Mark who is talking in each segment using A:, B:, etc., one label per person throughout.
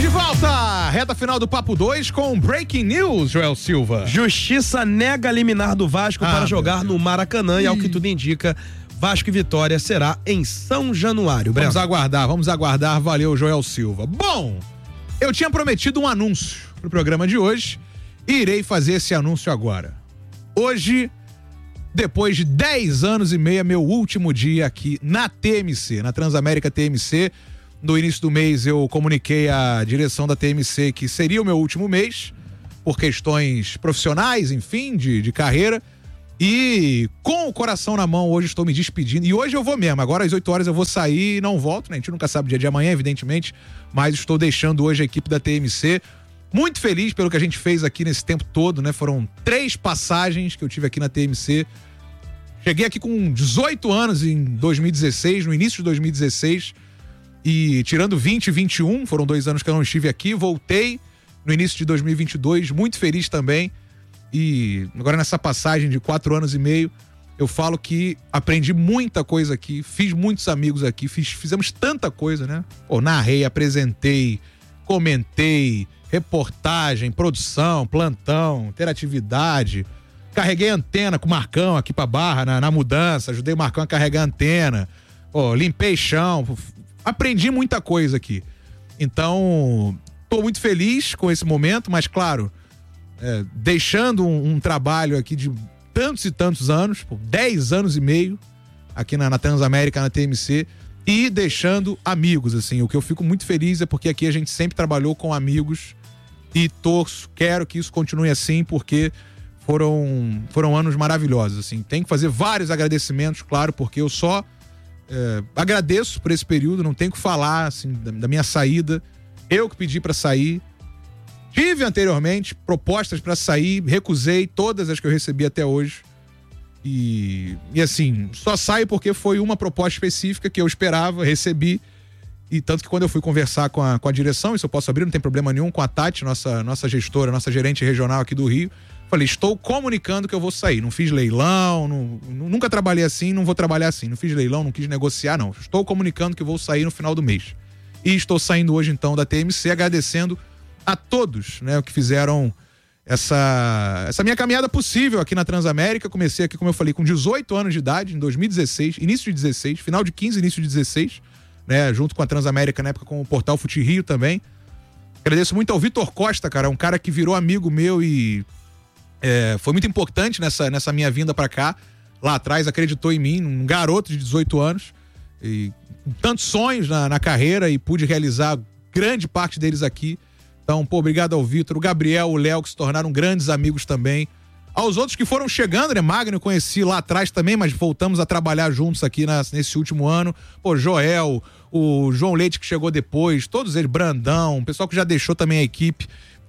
A: De volta! Reta final do Papo 2 com Breaking News, Joel Silva.
B: Justiça nega liminar do Vasco para jogar no Maracanã e, ao que tudo indica, Vasco e Vitória será em São Januário.
A: Vamos aguardar. Valeu, Joel Silva. Bom, eu tinha prometido um anúncio pro programa de hoje e irei fazer esse anúncio agora. Hoje, depois de 10 anos e meio, é meu último dia aqui na TMC, na Transamérica TMC. No início do mês eu comuniquei à direção da TMC que seria o meu último mês, por questões profissionais, enfim, de carreira. E com o coração na mão, hoje estou me despedindo. E hoje eu vou mesmo, agora às 8 horas eu vou sair e não volto, né? A gente nunca sabe o dia de amanhã, evidentemente, mas estou deixando hoje a equipe da TMC. Muito feliz pelo que a gente fez aqui nesse tempo todo, né? Foram 3 passagens que eu tive aqui na TMC. Cheguei aqui com 18 anos em 2016, no início de 2016. E tirando 20 e 21, foram 2 anos que eu não estive aqui, voltei no início de 2022, muito feliz também. E agora nessa passagem de 4 anos e meio, eu falo que aprendi muita coisa aqui, fiz muitos amigos aqui, fizemos tanta coisa, né? Pô, narrei, apresentei, comentei, reportagem, produção, plantão, interatividade, carreguei antena com o Marcão aqui pra Barra, na mudança, ajudei o Marcão a carregar a antena, pô, limpei chão, aprendi muita coisa aqui. Então, tô muito feliz com esse momento, mas claro, deixando um trabalho aqui de tantos e tantos anos, 10 anos e meio, aqui na Transamérica, na TMC, e deixando amigos, assim. O que eu fico muito feliz é porque aqui a gente sempre trabalhou com amigos e quero que isso continue assim, porque foram anos maravilhosos, assim. Tem que fazer vários agradecimentos, claro, porque eu só agradeço por esse período, não tenho o que falar, assim, da minha saída. Eu que pedi pra sair. Tive anteriormente propostas pra sair, recusei todas as que eu recebi até hoje. E assim, só saio porque foi uma proposta específica que eu esperava, recebi. E tanto que quando eu fui conversar com a direção, isso eu posso abrir, não tem problema nenhum, com a Tati, nossa gestora, nossa gerente regional aqui do Rio, falei, estou comunicando que eu vou sair. Não fiz leilão, nunca trabalhei assim, não vou trabalhar assim. Não fiz leilão, não quis negociar, não. Estou comunicando que eu vou sair no final do mês. E estou saindo hoje, então, da TMC, agradecendo a todos, né, que fizeram essa minha caminhada possível aqui na Transamérica. Comecei aqui, como eu falei, com 18 anos de idade, em 2016, início de 16, final de 15, início de 16, né, junto com a Transamérica, na época com o Portal Fute Rio também. Agradeço muito ao Vitor Costa, cara, um cara que virou amigo meu e foi muito importante nessa minha vinda pra cá. Lá atrás acreditou em mim, um garoto de 18 anos, e com tantos sonhos na carreira, e pude realizar grande parte deles aqui. Então, obrigado ao Vitor, o Gabriel, o Léo, que se tornaram grandes amigos também. Aos outros que foram chegando, né? Magno eu conheci lá atrás também, mas voltamos a trabalhar juntos aqui nesse último ano. Joel, o João Leite, que chegou depois, todos eles, Brandão, o pessoal que já deixou também a equipe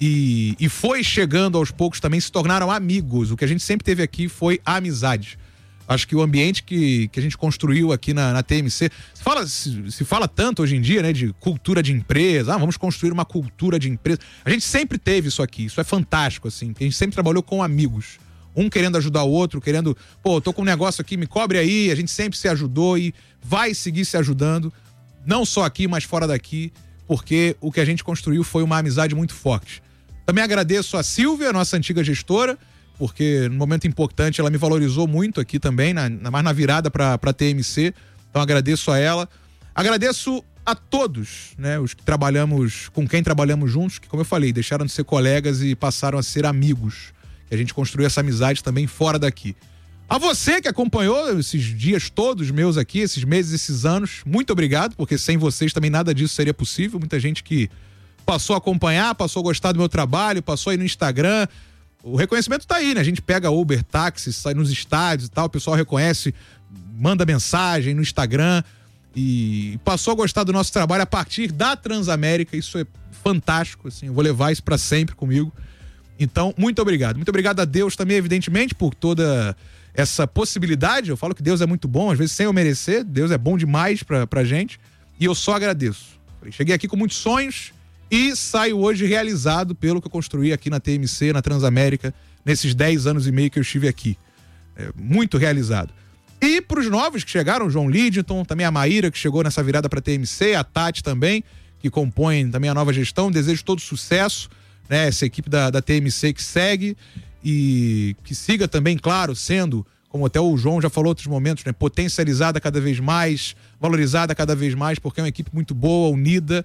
A: e foi chegando aos poucos também, se tornaram amigos. O que a gente sempre teve aqui foi a amizade. Acho que o ambiente que a gente construiu aqui na TMC, se fala tanto hoje em dia, né, de cultura de empresa, vamos construir uma cultura de empresa. A gente sempre teve isso aqui, isso é fantástico, assim, a gente sempre trabalhou com amigos, um querendo ajudar o outro, querendo, tô com um negócio aqui, me cobre aí, a gente sempre se ajudou e vai seguir se ajudando, não só aqui, mas fora daqui, porque o que a gente construiu foi uma amizade muito forte. Também agradeço a Silvia, nossa antiga gestora, porque no momento importante ela me valorizou muito aqui também, mais na virada pra TMC, então agradeço a ela. Agradeço a todos, né, os que trabalhamos, com quem trabalhamos juntos, que, como eu falei, deixaram de ser colegas e passaram a ser amigos, que a gente construiu essa amizade também fora daqui. A você que acompanhou esses dias todos meus aqui, esses meses, esses anos, muito obrigado, porque sem vocês também nada disso seria possível. Muita gente que passou a acompanhar, passou a gostar do meu trabalho, passou aí no Instagram. O reconhecimento tá aí, né? A gente pega Uber, táxi, sai nos estádios e tal, o pessoal reconhece, manda mensagem no Instagram e passou a gostar do nosso trabalho a partir da Transamérica. Isso é fantástico, assim, eu vou levar isso pra sempre comigo. Então, muito obrigado. Muito obrigado a Deus também, evidentemente, por toda essa possibilidade. Eu falo que Deus é muito bom, às vezes sem eu merecer, Deus é bom demais pra gente, e eu só agradeço. Cheguei aqui com muitos sonhos e saio hoje realizado pelo que eu construí aqui na TMC, na Transamérica, nesses 10 anos e meio que eu estive aqui. Muito realizado. E pros novos que chegaram, o João Lidington, também a Maíra, que chegou nessa virada pra TMC, a Tati também, que compõem também a nova gestão. Desejo todo sucesso, né? Essa equipe da TMC que segue e que siga também, claro, sendo, como até o João já falou em outros momentos, né? Potencializada cada vez mais, valorizada cada vez mais, porque é uma equipe muito boa, unida,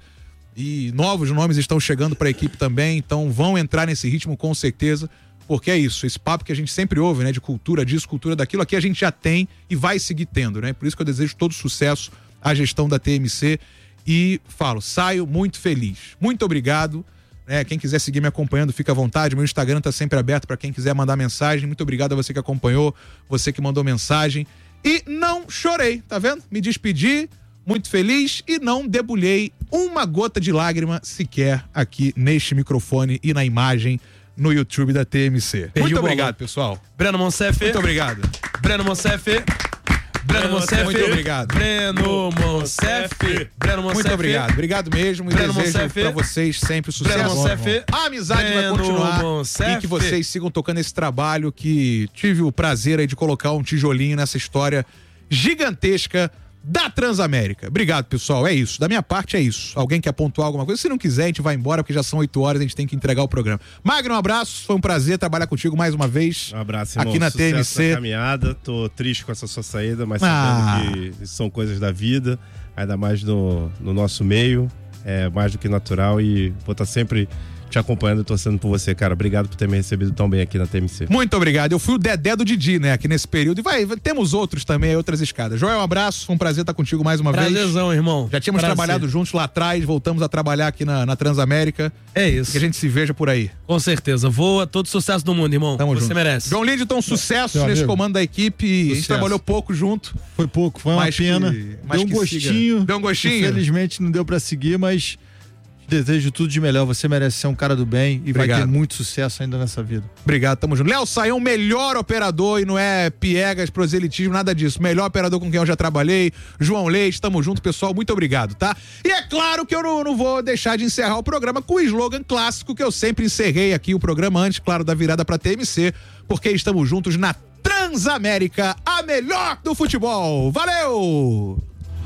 A: e novos nomes estão chegando para a equipe também, então vão entrar nesse ritmo com certeza, porque é isso, esse papo que a gente sempre ouve, né? De cultura disso, cultura daquilo, aqui a gente já tem e vai seguir tendo, né? Por isso que eu desejo todo sucesso à gestão da TMC e saio muito feliz. Muito obrigado. Quem quiser seguir me acompanhando, fica à vontade. Meu Instagram tá sempre aberto para quem quiser mandar mensagem. Muito obrigado a você que acompanhou, você que mandou mensagem. E não chorei, tá vendo? Me despedi, muito feliz e não debulhei uma gota de lágrima sequer aqui neste microfone e na imagem no YouTube da TMC. Muito obrigado, pessoal.
B: Breno Monsef.
A: Muito obrigado.
B: Breno Monsef. Breno Monsef.
A: Muito obrigado.
B: Breno Monsef. Breno Monsef.
A: Muito obrigado. Obrigado mesmo e desejo pra vocês sempre sucesso.
B: Breno Monsef.
A: A amizade vai continuar e que vocês sigam tocando esse trabalho que tive o prazer aí de colocar um tijolinho nessa história gigantesca da Transamérica. Obrigado, pessoal. É isso. Da minha parte é isso. Alguém quer pontuar alguma coisa? Se não quiser, a gente vai embora, porque já são 8 horas, a gente tem que entregar o programa. Magno, um abraço. Foi um prazer trabalhar contigo mais uma vez.
C: Um abraço, irmão.
A: Aqui na
C: Sucesso
A: TMC.
C: Na caminhada. Tô triste com essa sua saída, mas sabendo que são coisas da vida, ainda mais no nosso meio. É mais do que natural e vou estar sempre te acompanhando e torcendo por você, cara. Obrigado por ter me recebido tão bem aqui na TMC.
A: Muito obrigado. Eu fui o Dedé do Didi, né, aqui nesse período. E temos outros também, outras escadas. Joel, um abraço. Foi um prazer estar contigo mais uma vez.
B: Prazerzão, irmão.
A: Já tínhamos trabalhado juntos lá atrás, voltamos a trabalhar aqui na Transamérica.
B: É isso.
A: Que a gente se veja por aí.
B: Com certeza. Voa todo sucesso do mundo, irmão.
A: Tamo
B: Você
A: junto.
B: merece.
A: João Lindeton, sucesso nesse comando da equipe. Sucesso. A gente trabalhou pouco junto.
D: Foi pouco, foi uma pena. Deu um gostinho.
A: Deu um gostinho?
D: Infelizmente não deu pra seguir, mas desejo tudo de melhor. Você merece ser um cara do bem e vai ter muito sucesso ainda nessa vida.
A: Obrigado, tamo junto. Léo Saião, melhor operador, e não é piegas, proselitismo, nada disso. Melhor operador com quem eu já trabalhei. João Leite, tamo junto, pessoal. Muito obrigado, tá? E é claro que eu não vou deixar de encerrar o programa com o slogan clássico que eu sempre encerrei aqui o programa antes, claro, da virada pra TMC, porque estamos juntos na Transamérica, a melhor do futebol. Valeu!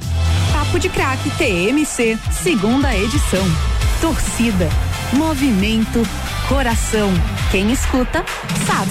E: Papo de Craque TMC, segunda edição. Torcida, movimento, coração. Quem escuta, sabe.